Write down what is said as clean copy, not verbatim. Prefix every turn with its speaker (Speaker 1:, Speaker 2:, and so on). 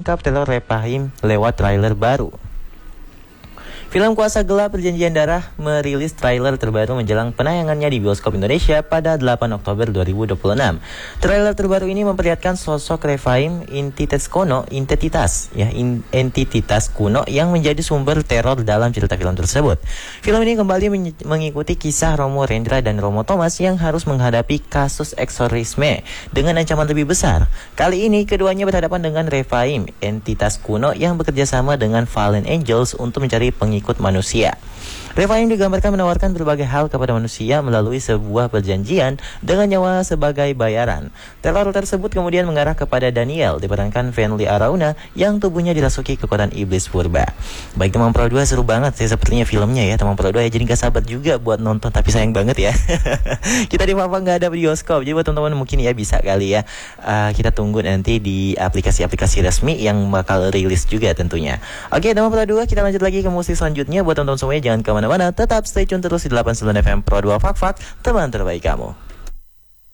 Speaker 1: lengkap teror Refaim lewat trailer baru. Film Kuasa Gelap Perjanjian Darah merilis trailer terbaru menjelang penayangannya di bioskop Indonesia pada 8 Oktober 2026. Trailer terbaru ini memperlihatkan sosok Refaim entitas kuno yang menjadi sumber teror dalam cerita film tersebut. Film ini kembali mengikuti kisah Romo Rendra dan Romo Thomas yang harus menghadapi kasus eksorisme dengan ancaman lebih besar. Kali ini keduanya berhadapan dengan Refaim, entitas kuno yang bekerja sama dengan Fallen Angels untuk mencari pengikut manusia. Refaim digambarkan menawarkan berbagai hal kepada manusia melalui sebuah perjanjian dengan nyawa sebagai bayaran. Teror tersebut kemudian mengarah kepada Daniel, diperankan Fenly Arauna, yang tubuhnya dirasuki kekuatan iblis purba. Baik teman Pro 2, seru banget sih sepertinya filmnya ya teman Pro 2 ya. Jadi gak sabar juga buat nonton, tapi sayang banget ya kita di Papa gak ada bioskop. Jadi buat teman-teman mungkin ya bisa kali ya kita tunggu nanti di aplikasi-aplikasi resmi yang bakal rilis juga tentunya. Oke teman Pro 2, kita lanjut lagi ke musik selanjutnya. Buat teman-teman semuanya jangan kemana-mana, tetap stay tune terus di 89 FM Pro 2 Fak Fak, teman terbaik kamu.